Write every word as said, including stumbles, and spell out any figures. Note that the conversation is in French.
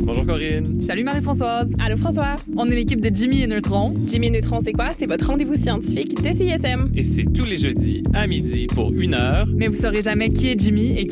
Bonjour Corinne. Salut Marie-Françoise. Allô François. On est l'équipe de Jimmy et Neutron. Jimmy et Neutron, c'est quoi? C'est votre rendez-vous scientifique de C I S M. Et c'est tous les jeudis à midi pour une heure. Mais vous saurez jamais qui est Jimmy et qui